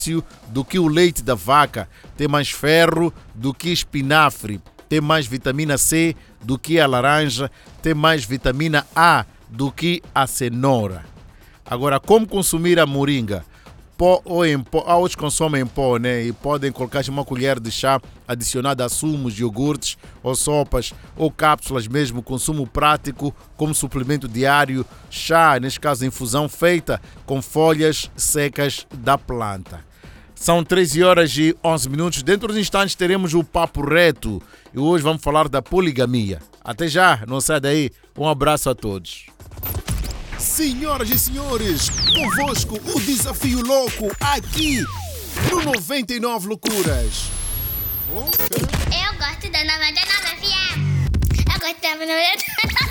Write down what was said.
do que o leite da vaca, tem mais ferro do que espinafre, tem mais vitamina C do que a laranja, tem mais vitamina A do que a cenoura. Agora, como consumir a moringa? Pó ou em pó? Outros consomem em pó, né? E podem colocar uma colher de chá adicionada a sumos, iogurtes ou sopas ou cápsulas mesmo, consumo prático como suplemento diário, chá, neste caso infusão feita com folhas secas da planta. São 13h11. Dentro de instantes teremos o Papo Reto e hoje vamos falar da poligamia. Até já, não sai daí. Um abraço a todos. Senhoras e senhores, convosco o Desafio Louco aqui no 99 Loucuras. Eu gosto da 99 FM. Eu gosto da 99 FM.